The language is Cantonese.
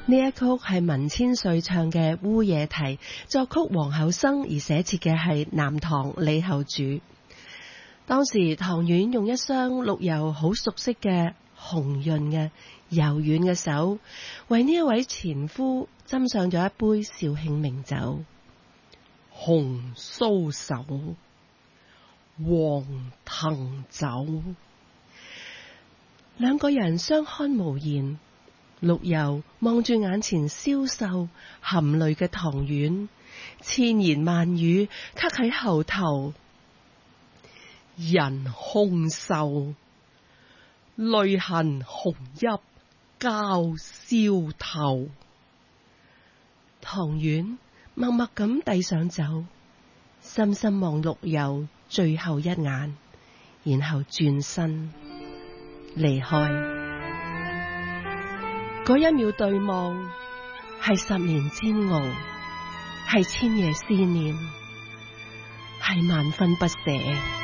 呢一曲係文千歲唱嘅《烏夜啼》，作曲黃厚生，而寫詞嘅係南唐李後主。當時唐婉用一雙陸游好熟悉嘅紅潤嘅柔軟嘅手，為呢一位前夫斟上咗一杯紹興名酒。紅酥手，黃藤酒，兩個人相看無言。陸游望住眼前消瘦含淚嘅唐婉，千言萬語卡喺喉頭。人空瘦，淚痕紅泣交燒頭。唐婉默默咁遞上酒，深深望陸游最後一眼，然後轉身離開。嗰一秒對望，係10年煎熬，係千夜思念，係萬分不捨。